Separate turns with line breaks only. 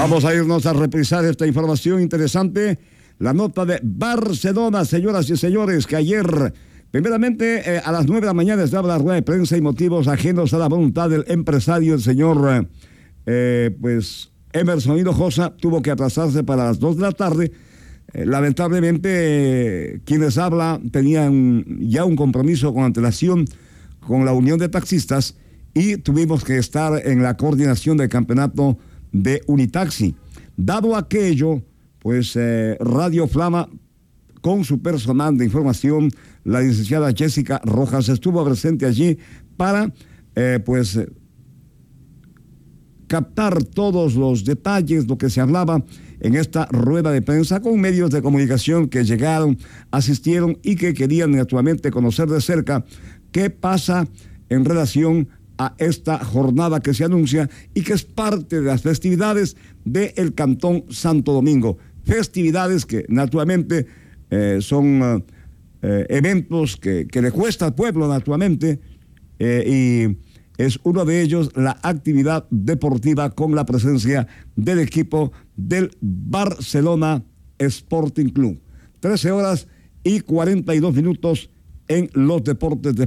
Vamos a irnos a reprisar esta información interesante. La nota de Barcelona, señoras y señores, que ayer, primeramente, a las 9 de la mañana estaba la rueda de prensa y motivos ajenos a la voluntad del empresario, el señor, Emerson Hinojosa, tuvo que atrasarse para las 2 de la tarde. Lamentablemente, quienes hablan tenían ya un compromiso con antelación con la Unión de Taxistas y tuvimos que estar en la coordinación del campeonato de Unitaxi. Dado aquello, Radio Flama, con su personal de información, la licenciada Jessica Rojas, estuvo presente allí para, captar todos los detalles, lo que se hablaba en esta rueda de prensa con medios de comunicación que llegaron, asistieron y que querían naturalmente conocer de cerca qué pasa en relación a esta jornada que se anuncia y que es parte de las festividades del Cantón Santo Domingo. Festividades que naturalmente son eventos que le cuesta al pueblo naturalmente, y es uno de ellos la actividad deportiva con la presencia del equipo del Barcelona Sporting Club. 13 horas y 42 minutos en los deportes de